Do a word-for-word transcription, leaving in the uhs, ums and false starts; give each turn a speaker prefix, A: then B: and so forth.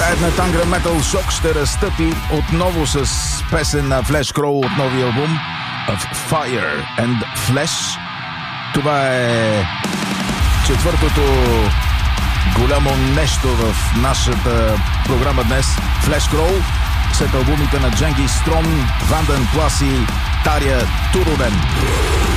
A: играят на Tangren Metal Shock, ще разтъпи отново с песен на Flesh Crow от новия албум Of Fire and Flesh. Това е четвъртото голямо нещо в нашата програма днес. Flesh Crow след албумите на Дженгис Стром, Ванден Плас и Тария Турунен.